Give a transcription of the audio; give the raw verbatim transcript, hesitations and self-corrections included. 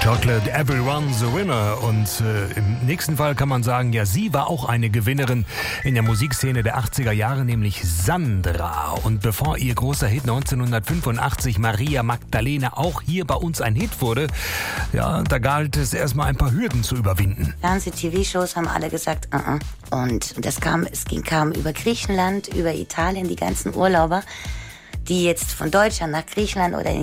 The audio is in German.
Chocolate, Everyone's a Winner. Und äh, im nächsten Fall kann man sagen, ja, sie war auch eine Gewinnerin in der Musikszene der achtziger Jahre, nämlich Sandra. Und bevor ihr großer Hit neunzehnhundertfünfundachtzig Maria Magdalena auch hier bei uns ein Hit wurde, ja, da galt es erstmal ein paar Hürden zu überwinden. Fernseh-T V-Shows haben alle gesagt, uh-uh. Und das kam, es ging, kam über Griechenland, über Italien, die ganzen Urlauber, die jetzt von Deutschland nach Griechenland oder in